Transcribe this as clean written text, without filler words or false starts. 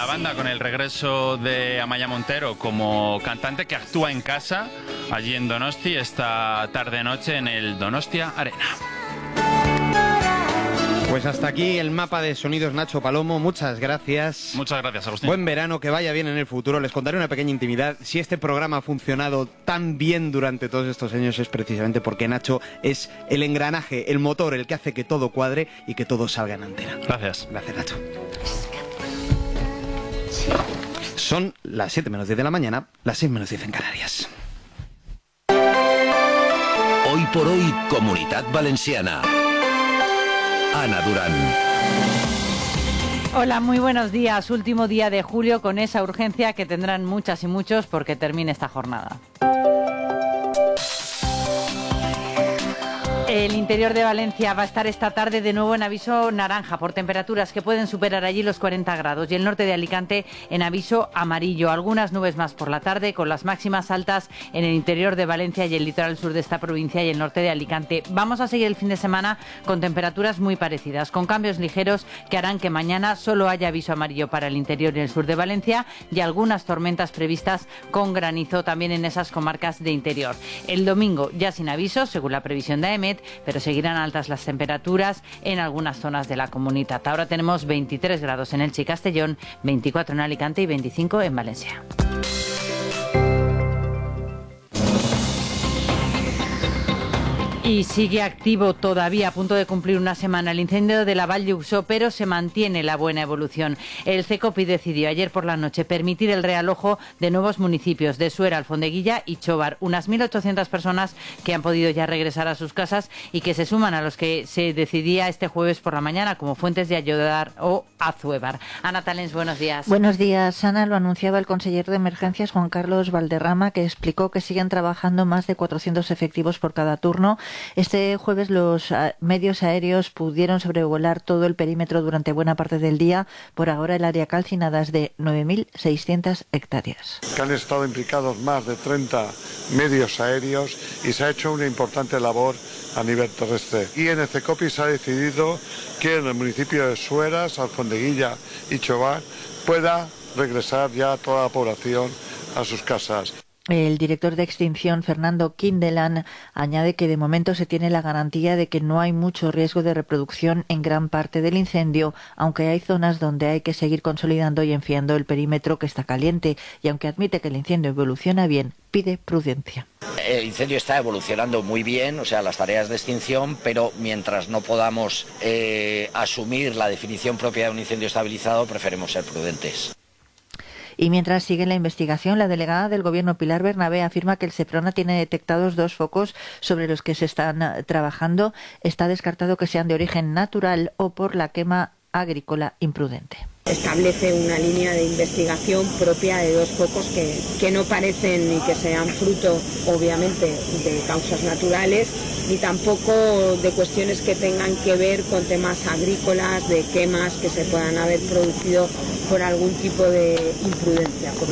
La banda con el regreso de Amaia Montero como cantante que actúa en casa allí en Donosti esta tarde-noche en el Donostia Arena. Pues hasta aquí el mapa de sonidos, Nacho Palomo. Muchas gracias. Muchas gracias, Agustín. Buen verano, que vaya bien en el futuro. Les contaré una pequeña intimidad. Si este programa ha funcionado tan bien durante todos estos años es precisamente porque Nacho es el engranaje, el motor, el que hace que todo cuadre y que todo salga en antena. Gracias. Gracias, Nacho. Son las 7 menos 10 de la mañana, las 6 menos 10 en Canarias. Hoy por hoy, Comunitat Valenciana. Ana Durán. Hola, muy buenos días. Último día de julio con esa urgencia que tendrán muchas y muchos porque termine esta jornada. El interior de Valencia va a estar esta tarde de nuevo en aviso naranja por temperaturas que pueden superar allí los 40 grados y el norte de Alicante en aviso amarillo. Algunas nubes más por la tarde con las máximas altas en el interior de Valencia y el litoral sur de esta provincia y el norte de Alicante. Vamos a seguir el fin de semana con temperaturas muy parecidas, con cambios ligeros que harán que mañana solo haya aviso amarillo para el interior y el sur de Valencia y algunas tormentas previstas con granizo también en esas comarcas de interior. El domingo ya sin aviso, según la previsión de AEMET, pero seguirán altas las temperaturas en algunas zonas de la comunidad. Ahora tenemos 23 grados en Elche y Castellón, 24 en Alicante y 25 en Valencia. Y sigue activo todavía, a punto de cumplir una semana, el incendio de la Vall d'Uixó, pero se mantiene la buena evolución. El CECOPI decidió ayer por la noche permitir el realojo de nuevos municipios de Suera, Alfondeguilla y Chobar. Unas 1.800 personas que han podido ya regresar a sus casas y que se suman a los que se decidía este jueves por la mañana, como Fuentes de Ayodar o Azuévar. Ana Talens, buenos días. Buenos días, Ana. Lo anunciaba el consejero de Emergencias, Juan Carlos Valderrama, que explicó que siguen trabajando más de 400 efectivos por cada turno. Este jueves los medios aéreos pudieron sobrevolar todo el perímetro durante buena parte del día. Por ahora el área calcinada es de 9.600 hectáreas. Que han estado implicados más de 30 medios aéreos y se ha hecho una importante labor a nivel terrestre. Y en el CECOPI se ha decidido que en el municipio de Sueras, Alfondeguilla y Chobar pueda regresar ya toda la población a sus casas. El director de extinción, Fernando Quindelán, añade que de momento se tiene la garantía de que no hay mucho riesgo de reproducción en gran parte del incendio, aunque hay zonas donde hay que seguir consolidando y enfriando el perímetro que está caliente, y aunque admite que el incendio evoluciona bien, pide prudencia. El incendio está evolucionando muy bien, o sea, las tareas de extinción, pero mientras no podamos asumir la definición propia de un incendio estabilizado, preferimos ser prudentes. Y mientras sigue la investigación, la delegada del Gobierno, Pilar Bernabé, afirma que el Seprona tiene detectados 2 focos sobre los que se están trabajando. Está descartado que sean de origen natural o por la quema agrícola imprudente. Establece una línea de investigación propia de 2 focos que no parecen ni que sean fruto, obviamente, de causas naturales, ni tampoco de cuestiones que tengan que ver con temas agrícolas, de quemas que se puedan haber producido por algún tipo de imprudencia.